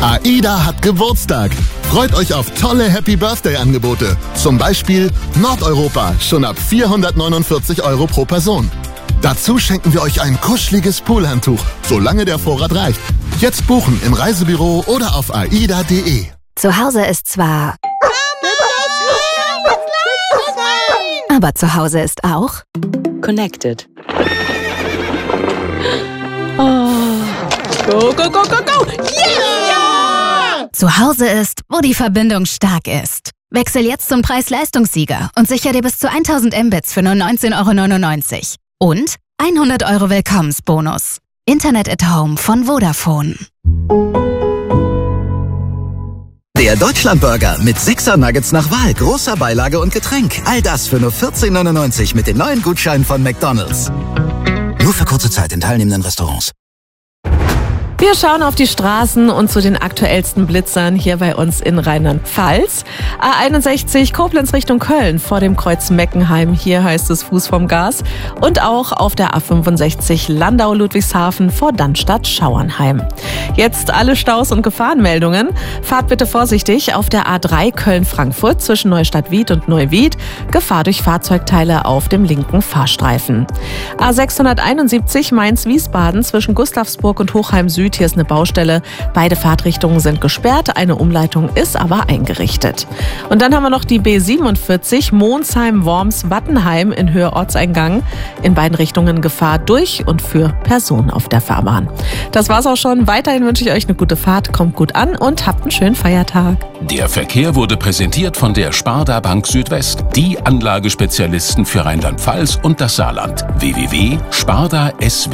AIDA hat Geburtstag. Freut euch auf tolle Happy Birthday Angebote. Zum Beispiel Nordeuropa, schon ab 449 € pro Person. Dazu schenken wir euch ein kuscheliges Poolhandtuch, solange der Vorrat reicht. Jetzt buchen im Reisebüro oder auf aida.de. Zu Hause ist zwar... Aber zu Hause ist auch... Connected. Oh. Go, go, go, go, go! Yeah! Zu Hause ist, wo die Verbindung stark ist. Wechsel jetzt zum Preis-Leistungssieger und sicher dir bis zu 1000 Mbits für nur 19,99 € und 100 € Willkommensbonus. Internet at Home von Vodafone. Der Deutschlandburger mit 6er Nuggets nach Wahl, großer Beilage und Getränk. All das für nur 14,99 € mit den neuen Gutscheinen von McDonald's. Nur für kurze Zeit in teilnehmenden Restaurants. Wir schauen auf die Straßen und zu den aktuellsten Blitzern hier bei uns in Rheinland-Pfalz. A61 Koblenz Richtung Köln vor dem Kreuz Meckenheim. Hier heißt es Fuß vom Gas. Und auch auf der A65 Landau-Ludwigshafen vor Dannstatt-Schauernheim. Jetzt alle Staus und Gefahrenmeldungen. Fahrt bitte vorsichtig auf der A3 Köln-Frankfurt zwischen Neustadt-Wied und Neuwied. Gefahr durch Fahrzeugteile auf dem linken Fahrstreifen. A671 Mainz-Wiesbaden zwischen Gustavsburg und Hochheim Süd. Hier ist eine Baustelle. Beide Fahrtrichtungen sind gesperrt. Eine Umleitung ist aber eingerichtet. Und dann haben wir noch die B47 Monsheim-Worms-Wattenheim in Höhe Ortseingang. In beiden Richtungen Gefahr durch und für Personen auf der Fahrbahn. Das war's auch schon. Weiterhin wünsche ich euch eine gute Fahrt. Kommt gut an und habt einen schönen Feiertag. Der Verkehr wurde präsentiert von der Sparda Bank Südwest. Die Anlagespezialisten für Rheinland-Pfalz und das Saarland. www.sparda-sw.de